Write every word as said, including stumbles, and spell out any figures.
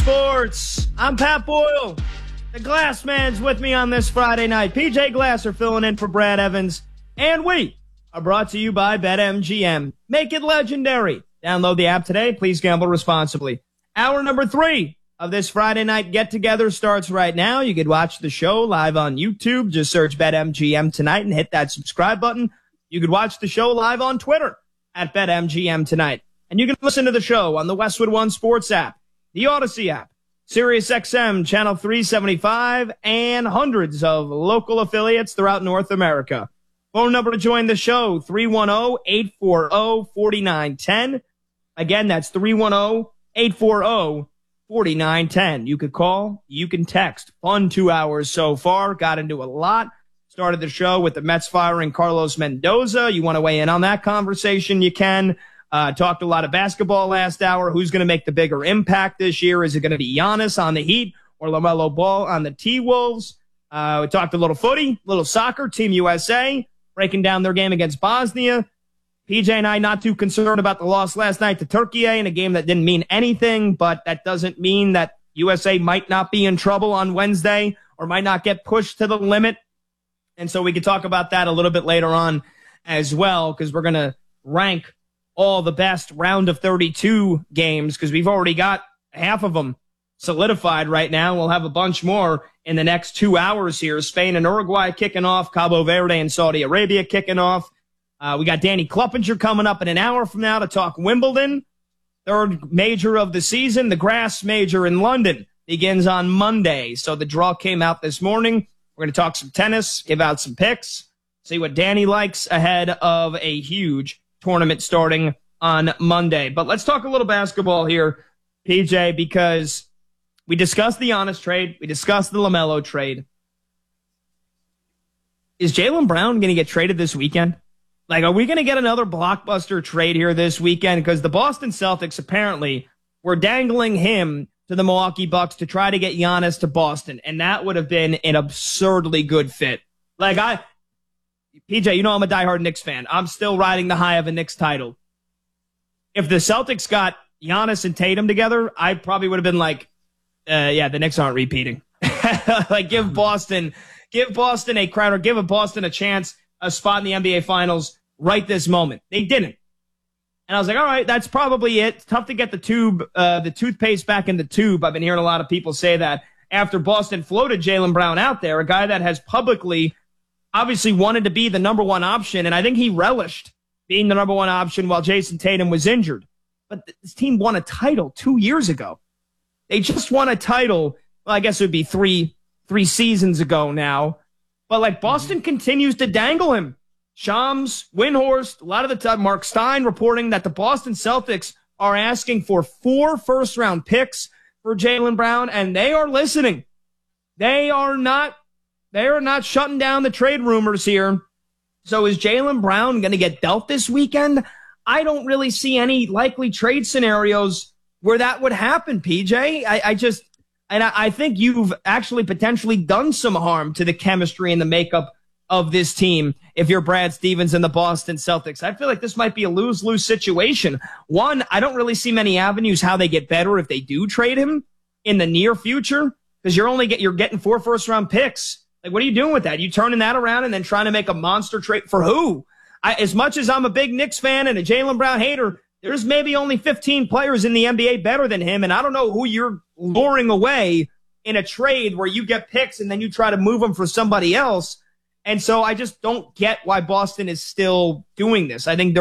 Sports. I'm Pat Boyle. The Glass Man's with me on this Friday night. P J Glasser filling in for Brad Evans. And we are brought to you by BetMGM. Make it legendary. Download the app today. Please gamble responsibly. Hour number three of this Friday night get-together starts right now. You can watch the show live on YouTube. Just search BetMGM tonight and hit that subscribe button. You could watch the show live on Twitter at BetMGM tonight. And you can listen to the show on the Westwood One Sports app, the Odyssey app, Sirius X M, Channel three seventy-five, and hundreds of local affiliates throughout North America. Phone number to join the show, three one zero, eight four zero, four nine one zero. Again, that's three one zero, eight four zero, four nine one zero. You could call, you can text. Fun two hours so far. Got into a lot. Started the show with the Mets firing Carlos Mendoza. You want to weigh in on that conversation, you can. Uh, talked a lot of basketball last hour. Who's going to make the bigger impact this year? Is it going to be Giannis on the Heat or LaMelo Ball on the T-Wolves? Uh, we talked a little footy, little soccer, Team U S A, breaking down their game against Bosnia. P J and I not too concerned about the loss last night to Turkey in a game that didn't mean anything, but that doesn't mean that U S A might not be in trouble on Wednesday or might not get pushed to the limit. And so we could talk about that a little bit later on as well, because we're going to rank all the best round of thirty-two games, because we've already got half of them solidified right now. We'll have a bunch more in the next two hours here. Spain and Uruguay kicking off, Cabo Verde and Saudi Arabia kicking off. Uh, we got Danny Kluppinger coming up in an hour from now to talk Wimbledon, third major of the season. The grass major in London begins on Monday. So the draw came out this morning. We're going to talk some tennis, give out some picks, see what Danny likes ahead of a huge tournament starting on Monday. But let's talk a little basketball here, P J, because we discussed the Giannis trade. We discussed the LaMelo trade. Is Jaylen Brown going to get traded this weekend? Like, are we going to get another blockbuster trade here this weekend? Because the Boston Celtics apparently were dangling him to the Milwaukee Bucks to try to get Giannis to Boston, and that would have been an absurdly good fit. Like, I... P J, you know I'm a diehard Knicks fan. I'm still riding the high of a Knicks title. If the Celtics got Giannis and Tatum together, I probably would have been like, uh, yeah, the Knicks aren't repeating. Like, give Boston, give Boston a crown, or give Boston a chance, a spot in the N B A Finals right this moment. They didn't. And I was like, all right, that's probably it. It's tough to get the tube, uh, the toothpaste back in the tube. I've been hearing a lot of people say that after Boston floated Jaylen Brown out there, a guy that has publicly obviously wanted to be the number one option, and I think he relished being the number one option while Jason Tatum was injured. But this team won a title two years ago. They just won a title, well, I guess it would be three three seasons ago now. But, like, Boston mm-hmm. continues to dangle him. Shams, Windhorst, a lot of the time, Mark Stein reporting that the Boston Celtics are asking for four first-round picks for Jaylen Brown, and they are listening. They are not They are not shutting down the trade rumors here. So is Jaylen Brown going to get dealt this weekend? I don't really see any likely trade scenarios where that would happen, P J. I, I just, and I, I think you've actually potentially done some harm to the chemistry and the makeup of this team if you're Brad Stevens and the Boston Celtics. I feel like this might be a lose-lose situation. One, I don't really see many avenues how they get better if they do trade him in the near future, because you're only get, you're getting four first-round picks. Like, what are you doing with that? You turning that around and then trying to make a monster trade for who? I, as much as I'm a big Knicks fan and a Jaylen Brown hater, there's maybe only fifteen players in the N B A better than him, and I don't know who you're luring away in a trade where you get picks and then you try to move them for somebody else. And so I just don't get why Boston is still doing this. I think they're